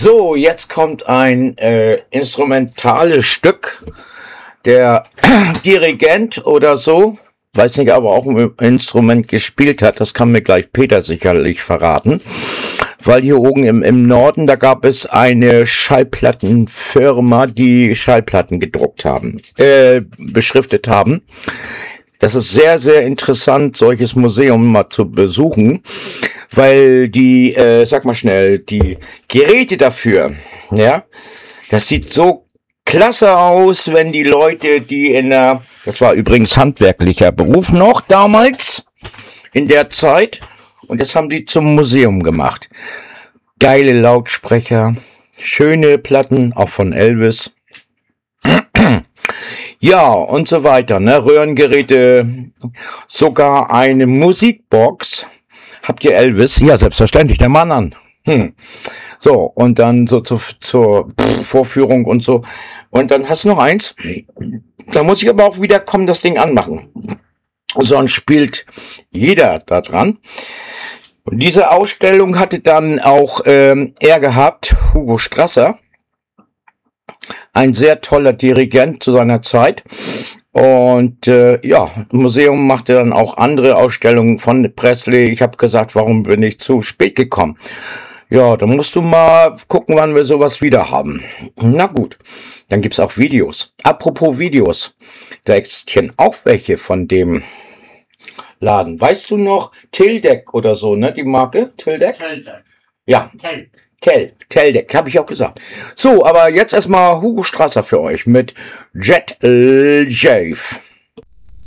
So, jetzt kommt ein instrumentales Stück. Der Dirigent oder so, weiß nicht, aber auch ein Instrument gespielt hat, das kann mir gleich Peter sicherlich verraten. Weil hier oben im Norden, da gab es eine Schallplattenfirma, die Schallplatten gedruckt haben, beschriftet haben. Das ist sehr, sehr interessant, solches Museum mal zu besuchen, weil die, sag mal schnell, die Geräte dafür, ja, das sieht so klasse aus, wenn die Leute, die das war übrigens handwerklicher Beruf noch damals, in der Zeit, und das haben die zum Museum gemacht. Geile Lautsprecher, schöne Platten, auch von Elvis. Ja, und so weiter, ne? Röhrengeräte, sogar eine Musikbox. Habt ihr Elvis? Ja, selbstverständlich, der Mann an. So, und dann so zur Vorführung und so. Und dann hast du noch eins. Da muss ich aber auch wieder kommen, das Ding anmachen. Sonst spielt jeder da dran. Und diese Ausstellung hatte dann auch er gehabt, Hugo Strasser. Ein sehr toller Dirigent zu seiner Zeit. Und ja, das Museum machte dann auch andere Ausstellungen von Presley. Ich habe gesagt, warum bin ich zu spät gekommen? Ja, dann musst du mal gucken, wann wir sowas wieder haben. Na gut, dann gibt's auch Videos. Apropos Videos, da existieren auch welche von dem Laden. Weißt du noch, Teldec oder so, ne, die Marke? Teldec? Teldec. Ja. Teldec, habe ich auch gesagt. So, aber jetzt erstmal Hugo Strasser für euch mit Jet Jave.